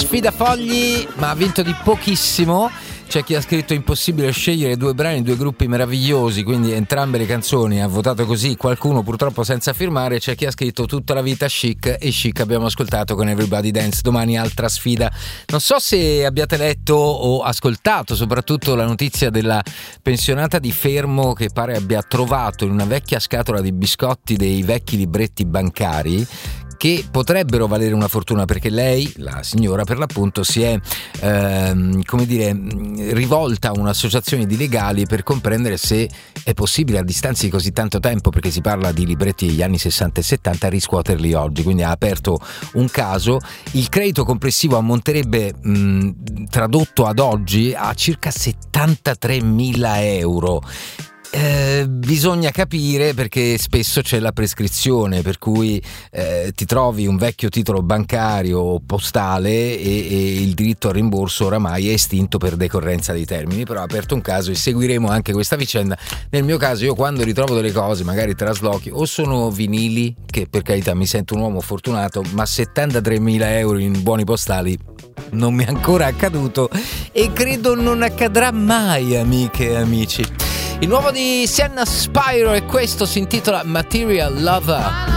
sfidafogli, ma ha vinto di pochissimo. C'è chi ha scritto impossibile scegliere due brani, due gruppi meravigliosi, quindi entrambe le canzoni, ha votato così, qualcuno purtroppo senza firmare. C'è chi ha scritto tutta la vita Chic, e Chic abbiamo ascoltato con Everybody Dance. Domani altra sfida. Non so se abbiate letto o ascoltato soprattutto la notizia della pensionata di Fermo che pare abbia trovato in una vecchia scatola di biscotti dei vecchi libretti bancari che potrebbero valere una fortuna, perché lei, la signora per l'appunto, si è rivolta a un'associazione di legali per comprendere se è possibile a distanza di così tanto tempo, perché si parla di libretti degli anni 60 e 70, riscuoterli oggi. Quindi ha aperto un caso. Il credito complessivo ammonterebbe, tradotto ad oggi, a circa 73.000 euro. Bisogna capire, perché spesso c'è la prescrizione, per cui ti trovi un vecchio titolo bancario o postale e il diritto al rimborso oramai è estinto per decorrenza dei termini. Però ha aperto un caso e seguiremo anche questa vicenda. Nel mio caso, io quando ritrovo delle cose, magari traslochi, o sono vinili, che per carità mi sento un uomo fortunato, ma 73.000 euro in buoni postali non mi è ancora accaduto e credo non accadrà mai, amiche e amici. Il nuovo di Sienna Spyro, e questo si intitola Material Lover.